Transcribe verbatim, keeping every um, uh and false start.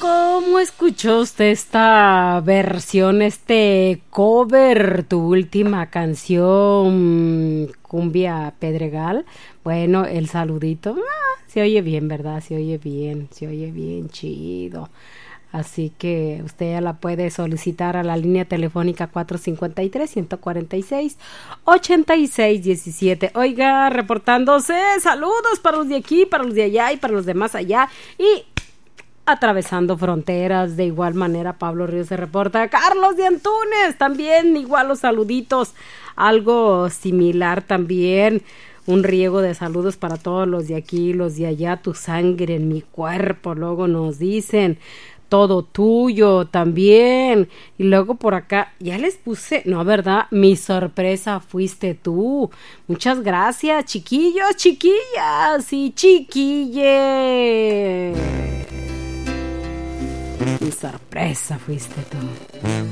¿Cómo escuchó usted esta versión, este cover, tu última canción, Cumbia Pedregal? Bueno, el saludito, ah, se oye bien, ¿verdad? Se oye bien, se oye bien chido. Así que usted ya la puede solicitar a la línea telefónica cuatro cinco tres, uno cuatro seis, ocho seis uno siete. Oiga, reportándose, saludos para los de aquí, para los de allá y para los de más allá. Y atravesando fronteras, de igual manera Pablo Ríos se reporta. Carlos de Antunes, también igual los saluditos, algo similar también, un riego de saludos para todos los de aquí, los de allá, tu sangre en mi cuerpo, luego nos dicen, todo tuyo también, y luego por acá, ya les puse, no, ¿verdad? Mi sorpresa fuiste tú, muchas gracias, chiquillos, chiquillas y chiquilles. Mi sorpresa fuiste tú.